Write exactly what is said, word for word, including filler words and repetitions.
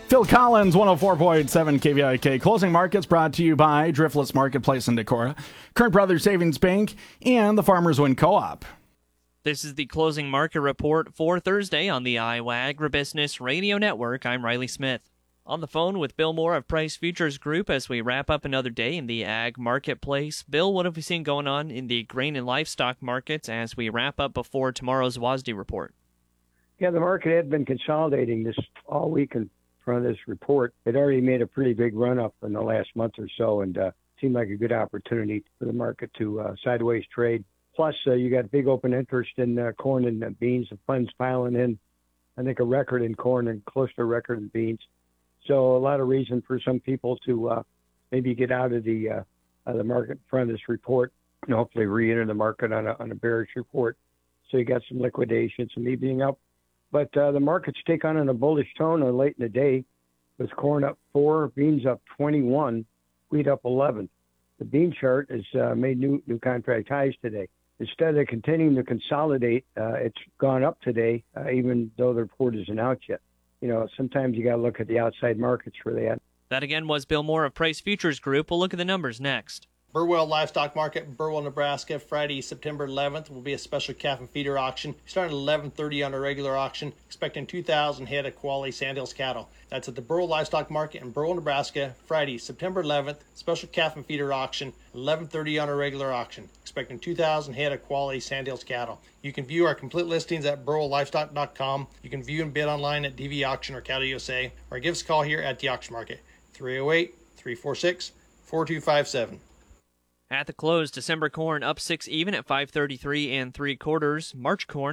Phil Collins, one oh four point seven K V I K. Closing markets brought to you by Driftless Marketplace in Decorah, Current Brothers Savings Bank, and the Farmers Wind Co-op. This is the closing market report for Thursday on the Iowa Agribusiness Radio Network. I'm Riley Smith. On the phone with Bill Moore of Price Futures Group as we wrap up another day in the ag marketplace. Bill, what have we seen going on in the grain and livestock markets as we wrap up before tomorrow's W A S D report? Yeah, the market had been consolidating this all week in front of this report. It already made a pretty big run up in the last month or so, and uh, seemed like a good opportunity for the market to uh, sideways trade. Plus, uh, you got big open interest in uh, corn and uh, beans. The funds piling in, I think, a record in corn and close to a record in beans. So a lot of reason for some people to uh, maybe get out of the uh, uh, the market in front of this report and hopefully re-enter the market on a, on a bearish report. So you got some liquidation, some evening up. But uh, the markets take on in a bullish tone uh, late in the day, with corn up four, beans up twenty-one, wheat up eleven. The bean chart has uh, made new new contract highs today. Instead of continuing to consolidate, uh, it's gone up today, uh, even though the report isn't out yet. You know, sometimes you got to look at the outside markets for that. That again was Bill Moore of Price Futures Group. We'll look at the numbers next. Burwell Livestock Market in Burwell, Nebraska, Friday, September eleventh, will be a special calf and feeder auction. Starting at eleven thirty on a regular auction, expecting two thousand head of quality Sandhills cattle. That's at the Burwell Livestock Market in Burwell, Nebraska, Friday, September eleventh, special calf and feeder auction, eleven thirty on a regular auction, expecting two thousand head of quality Sandhills cattle. You can view our complete listings at burwell livestock dot com. You can view and bid online at D V Auction or Cattle U S A, or give us a call here at the auction market, three oh eight, three four six, four two five seven. At the close, December corn up six even at five thirty-three and three quarters. March corn